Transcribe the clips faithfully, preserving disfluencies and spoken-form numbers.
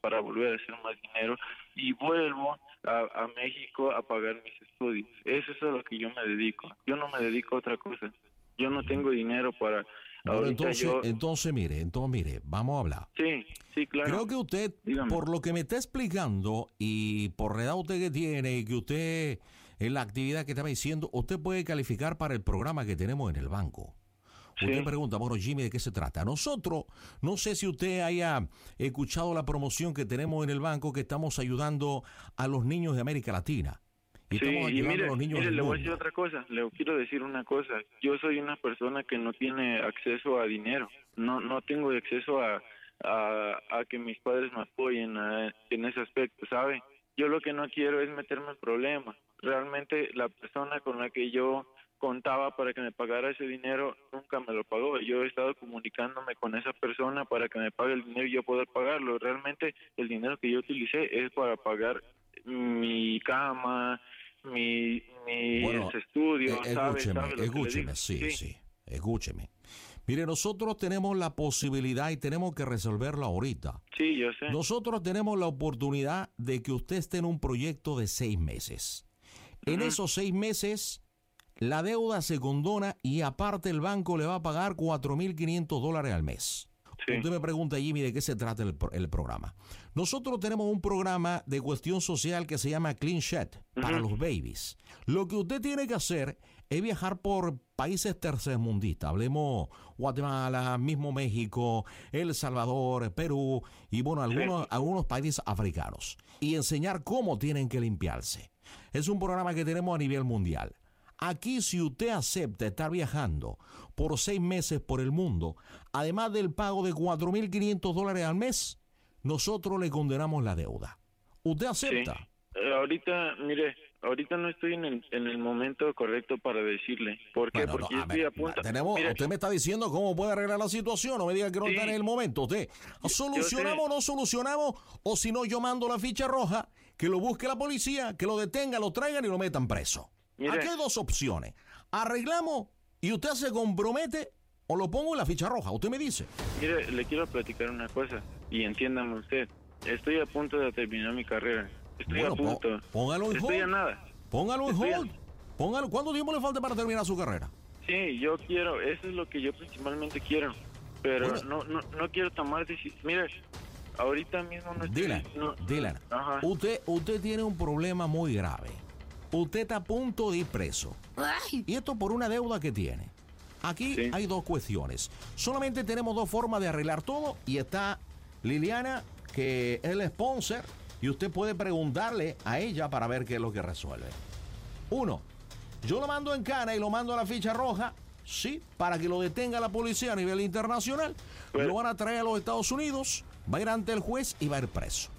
para volver a hacer más dinero y vuelvo a, a México a pagar mis estudios. Eso es a lo que yo me dedico. Yo no me dedico a otra cosa. Yo no tengo dinero para... Bueno, entonces, yo... entonces, mire, entonces, mire, vamos a hablar. Sí, sí, claro. Creo que usted, Dígame. por lo que me está explicando y por la edad usted que tiene y que usted, en la actividad que estaba diciendo, usted puede calificar para el programa que tenemos en el banco. Usted sí. pregunta, bueno, Jimmy, ¿de qué se trata? Nosotros, no sé si usted haya escuchado la promoción que tenemos en el banco, que estamos ayudando a los niños de América Latina. Y sí, estamos y mire, a los niños mire le mundo. voy a decir otra cosa, le quiero decir una cosa. Yo soy una persona que no tiene acceso a dinero, no no tengo acceso a, a, a que mis padres me apoyen a, en ese aspecto, ¿sabe? Yo lo que no quiero es meterme en problemas. Realmente la persona con la que yo contaba para que me pagara ese dinero nunca me lo pagó. Yo he estado comunicándome con esa persona para que me pague el dinero y yo poder pagarlo. Realmente el dinero que yo utilicé es para pagar mi cama, mi, mis bueno, estudios, eh, ¿sabe? Escúcheme, ¿sabe escúcheme, sí, sí, sí, escúcheme. Mire, nosotros tenemos la posibilidad y tenemos que resolverla ahorita. Sí, yo sé. Nosotros tenemos la oportunidad de que usted esté en un proyecto de seis meses. En uh-huh. esos seis meses, la deuda se condona y aparte el banco le va a pagar cuatro mil quinientos dólares al mes. Sí. Usted me pregunta, Jimmy, ¿de qué se trata el, el programa? Nosotros tenemos un programa de cuestión social que se llama Clean Shed uh-huh. para los babies. Lo que usted tiene que hacer es viajar por países tercermundistas. Hablemos Guatemala, mismo México, El Salvador, Perú y bueno, algunos, sí. algunos países africanos. Y enseñar cómo tienen que limpiarse. Es un programa que tenemos a nivel mundial. Aquí, si usted acepta estar viajando por seis meses por el mundo, además del pago de cuatro mil quinientos dólares al mes, nosotros le condenamos la deuda. ¿Usted acepta? Sí. Eh, ahorita, mire, ahorita no estoy en el, en el momento correcto para decirle. ¿Por qué? Bueno, Porque no, yo estoy ver, a punto... Tenemos, mire, usted me está diciendo cómo puede arreglar la situación. No me diga que no sí. está en el momento. Usted, ¿solucionamos o no solucionamos? O si no, yo mando la ficha roja, que lo busque la policía, que lo detenga, lo traigan y lo metan preso. Mire. Aquí hay dos opciones. Arreglamos y usted se compromete o lo pongo en la ficha roja. Usted me dice. Mire, le quiero platicar una cosa y entiéndame usted. Estoy a punto de terminar mi carrera. Estoy bueno, a punto. Póngalo en hold. Estoy a nada. Póngalo en Estoy hold. A... Póngalo. ¿Cuánto tiempo le falta para terminar su carrera? Sí, yo quiero. Eso es lo que yo principalmente quiero. Pero bueno. no, no, no quiero tomar decisiones. Mire, ahorita mismo no estoy... Dylan, no, Dylan. Ajá. Usted, usted tiene un problema muy grave. Usted está a punto de ir preso. Ay. Y esto por una deuda que tiene. Aquí sí. hay dos cuestiones. Solamente tenemos dos formas de arreglar todo. Y está Liliana, que es el sponsor. Y usted puede preguntarle a ella para ver qué es lo que resuelve. Uno, yo lo mando en cana y lo mando a la ficha roja. Sí, para que lo detenga la policía a nivel internacional. Pues, lo van a traer a los Estados Unidos. Va a ir ante el juez y va a ir preso.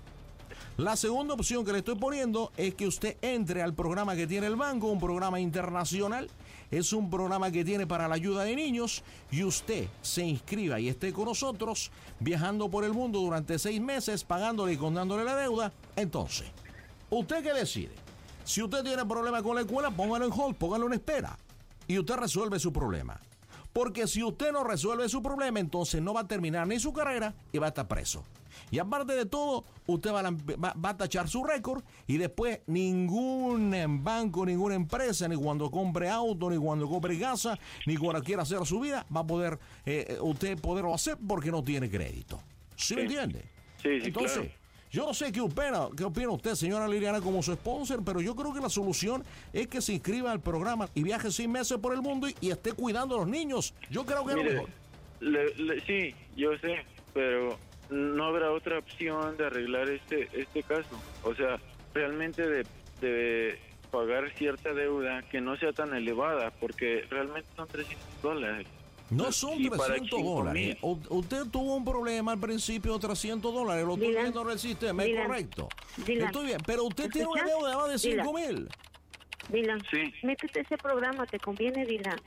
La segunda opción que le estoy poniendo es que usted entre al programa que tiene el banco, un programa internacional. Es un programa que tiene para la ayuda de niños y usted se inscriba y esté con nosotros viajando por el mundo durante seis meses, pagándole y contándole la deuda. Entonces, ¿usted qué decide? Si usted tiene problemas con la escuela, póngalo en hold, póngalo en espera y usted resuelve su problema. Porque si usted no resuelve su problema, entonces no va a terminar ni su carrera y va a estar preso. Y aparte de todo, usted va a, va, va a tachar su récord y después ningún banco, ninguna empresa, ni cuando compre auto, ni cuando compre casa, ni cuando quiera hacer su vida, va a poder eh, usted poderlo hacer porque no tiene crédito. ¿Sí, sí. me entiende? Sí, sí, Entonces, claro. Yo no sé qué opina, qué opina usted, señora Liliana, como su sponsor, pero yo creo que la solución es que se inscriba al programa y viaje seis meses por el mundo y, y esté cuidando a los niños. Yo creo que Mire, es lo mejor. Le, le, sí, yo sé, pero no habrá otra opción de arreglar este este caso. O sea, realmente de, de pagar cierta deuda que no sea tan elevada, porque realmente son trescientos dólares. No son trescientos dólares. U- usted tuvo un problema al principio de trescientos dólares. Lo estoy viendo en el sistema, es correcto. Dylan, estoy bien, pero usted tiene una deuda de más de cinco mil. Dylan, sí. métete ese programa, te conviene, Dylan.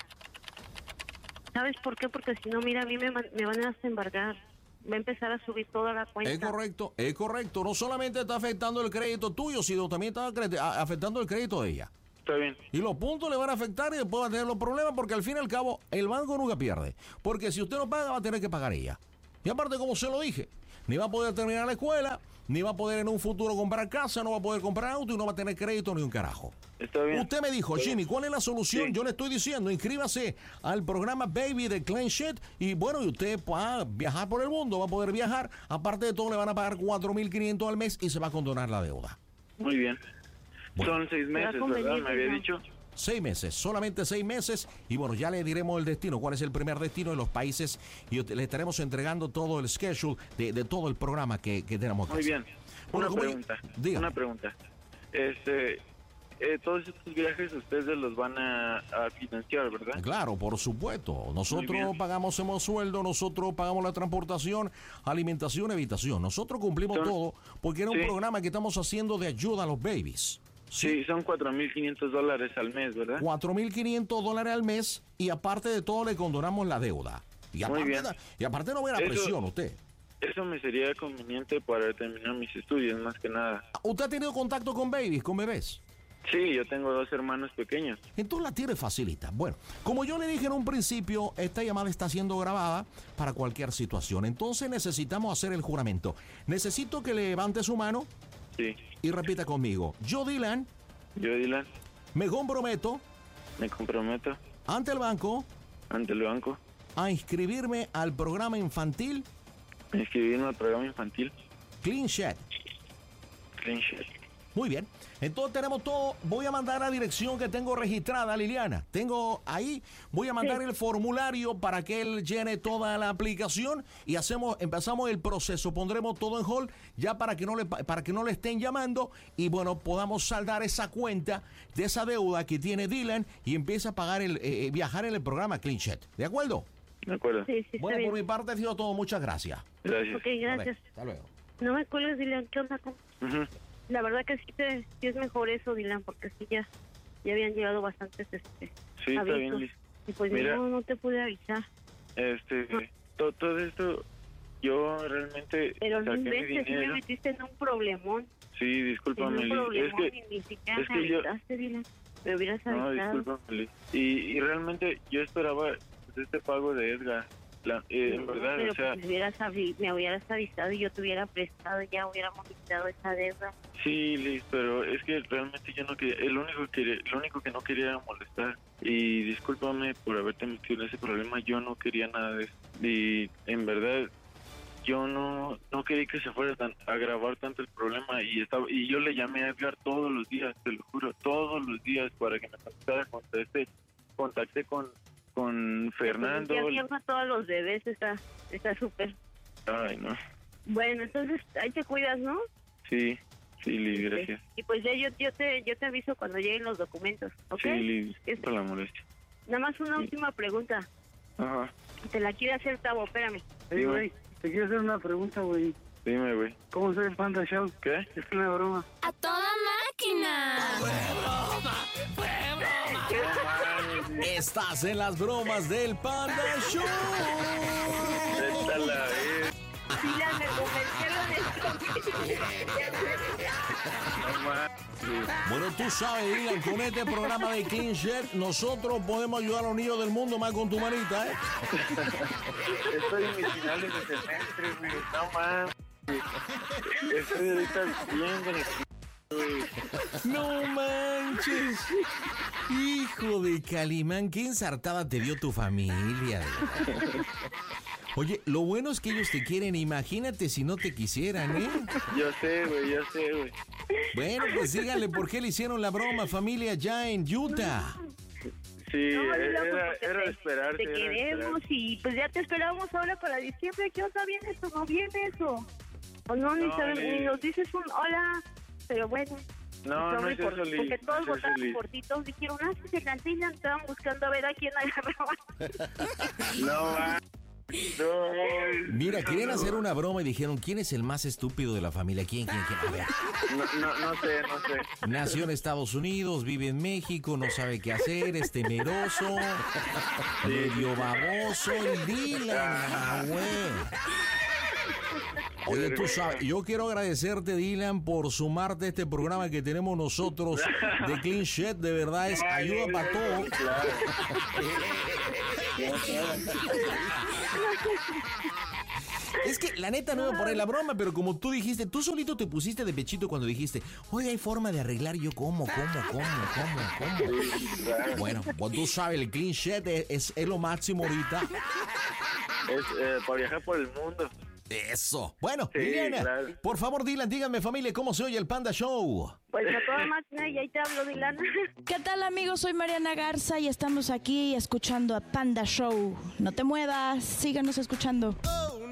¿Sabes por qué? Porque si no, mira, a mí me, me van a embargar. Va a empezar a subir toda la cuenta. Es correcto, es correcto. No solamente está afectando el crédito tuyo, sino también está afectando el crédito de ella. Está bien. Y los puntos le van a afectar y después va a tener los problemas porque al fin y al cabo el banco nunca pierde. Porque si usted no paga va a tener que pagar ella. Y aparte, como se lo dije, Ni va a poder terminar la escuela, ni va a poder en un futuro comprar casa, no va a poder comprar auto y no va a tener crédito ni un carajo. Está bien. Usted me dijo, Jimmy, ¿cuál es la solución? Sí. Yo le estoy diciendo, inscríbase al programa Baby de Clean Sheet y bueno, y usted va a viajar por el mundo, va a poder viajar. Aparte de todo, le van a pagar cuatro mil quinientos al mes y se va a condonar la deuda. Muy bien. Bueno. Son seis meses, ¿verdad? Me había dicho. Seis meses, solamente seis meses. Y bueno, ya le diremos el destino, cuál es el primer destino de los países. Y le estaremos entregando todo el schedule de, de todo el programa que, que tenemos que Muy hacer. bien. Bueno, una como- pregunta. Dígame. Una pregunta. Este, eh, todos estos viajes ustedes los van a, a financiar, ¿verdad? Claro, por supuesto. Muy Nosotros bien. pagamos hemos sueldo, nosotros pagamos la transportación, alimentación, habitación. Nosotros cumplimos Son- todo porque era un Sí. programa que estamos haciendo de ayuda a los babies. Sí, son cuatro mil quinientos dólares al mes, ¿verdad? cuatro mil quinientos dólares al mes y aparte de todo le condonamos la deuda. Y Muy aparte, bien. y aparte no ve la Eso- presión usted. Eso me sería conveniente para terminar mis estudios, más que nada. ¿Usted ha tenido contacto con babies, con bebés? Sí, yo tengo dos hermanos pequeños. Entonces la tiene facilita. Bueno, como yo le dije en un principio, esta llamada está siendo grabada para cualquier situación. Entonces necesitamos hacer el juramento. Necesito que levante su mano Sí. y repita conmigo. Yo, Dylan, Yo, Dylan, me comprometo me comprometo ante el banco ante el banco a inscribirme al programa infantil a inscribirme al programa infantil Clean Shed. Clean Sheet. Muy bien. Entonces tenemos todo. Voy a mandar la dirección que tengo registrada, Liliana. Tengo ahí, voy a mandar Sí. el formulario para que él llene toda la aplicación y hacemos, empezamos el proceso. Pondremos todo en hold ya para que no le para que no le estén llamando y bueno, podamos saldar esa cuenta de esa deuda que tiene Dylan y empieza a pagar el eh, eh, viajar en el programa Clean Shed. ¿De acuerdo? ¿De acuerdo? Sí, sí, está Bueno, bien. por mi parte ha sido todo. Muchas gracias. Gracias. Ok, gracias. Ok, hasta luego. No me cuelgues, Dylan. ¿Qué onda? ¿Cómo? Ujú. La verdad que sí, te, sí es mejor eso, Dylan, porque sí ya, ya habían llegado bastantes este, Sí, está bien, avisos. Liz. Y pues Mira. no, no te pude avisar. Este, to- todo esto, yo realmente Pero no saqué mi inventes, sí me dinero. metiste en un problemón. Sí, En discúlpame, un Liz. Es problemón que, y ni siquiera es me que yo- avisaste, Dylan. Me hubieras no, avisado. discúlpame, Liz. Y, y realmente yo esperaba pues, este pago de Edgar. La, eh, en No, verdad, pero o sea, pues me hubieras, avi- me hubieras avisado y yo te hubiera prestado, ya hubiéramos quitado esa deuda. sí, Liz, pero es que realmente yo no quería, el único que, lo único que no quería era molestar. Y discúlpame por haberte metido en ese problema, yo no quería nada de eso. Y en verdad, yo no no quería que se fuera tan, a agravar tanto el problema y estaba y yo le llamé a Edgar todos los días, te lo juro, todos los días para que me contactara. Contacté, contacté con con Fernando. Ya vieron a todos los bebés, está está súper. Ay, no. Bueno, entonces ahí te cuidas, ¿no? Sí, sí, Liz, gracias. Y pues ya yo, yo te yo te aviso cuando lleguen los documentos, ¿ok? Sí, Liz, Es- por la molestia. Nada más una Sí. última pregunta. Ajá, Te la quiere hacer Tavo, espérame. Hey, güey, te quiero hacer una pregunta, güey. dime, güey. ¿Cómo soy el Panda Show? ¿Qué? Es una broma. ¡A toda máquina! Estás en las bromas del Panda Show. Esta la es. Dylan, me convencieron esto. No mames. Bueno, tú sabes, Dylan, con este programa de Clean Shed, nosotros podemos ayudar a los niños del mundo más con tu manita, ¿eh? Estoy en mis finales de semestre, güey. No mames. Estoy ahorita bien con el güey. No manches. Hijo de Calimán, qué ensartada te dio tu familia. Oye, lo bueno es que ellos te quieren, imagínate si no te quisieran, ¿eh? Yo sé, güey, yo sé, güey. Bueno, pues díganle por qué le hicieron la broma, familia, ya en Utah. Sí, No, Dylan, era, pues, porque era de te- esperarse. Te era de queremos esperarse. y pues ya te esperamos ahora para diciembre. ¿Qué onda? ¿Viene eso? ¿No viene eso? O no, ni, No, sabes- Liz. ni nos dices un hola, pero bueno. No, no Sorry es por- eso, Liz. Porque todos no es eso, votaron Liz. por ti, todos dijeron, ah, sí, se cantinan, estaban buscando a ver a quién agarraba. No mames. No, Mira, querían hacer una broma y dijeron, ¿quién es el más estúpido de la familia? ¿Quién, quién, quién? A ver. no, no, no sé, no sé. Nació en Estados Unidos, vive en México, no sabe qué hacer, es temeroso, medio baboso, el Dylan, ah, güey. Oye, tú sabes, yo quiero agradecerte, Dylan, por sumarte a este programa que tenemos nosotros de Clean Shed. De verdad, es ayuda para todo. Claro. Es que la neta no iba a poner la broma, pero como tú dijiste, tú solito te pusiste de pechito cuando dijiste, oye, hay forma de arreglar. Yo, ¿cómo, cómo, cómo, cómo, cómo? Sí, claro. Bueno, pues tú sabes, el clean shit es, es, es lo máximo ahorita. Es eh, para viajar por el mundo. Eso. Bueno, Sí, Liliana, claro. por favor, Dylan, díganme, familia, ¿cómo se oye el Panda Show? Pues a toda máquina y ahí te hablo, Dylan. ¿Qué tal, amigos? Soy Mariana Garza y estamos aquí escuchando a Panda Show. No te muevas, síganos escuchando. Oh,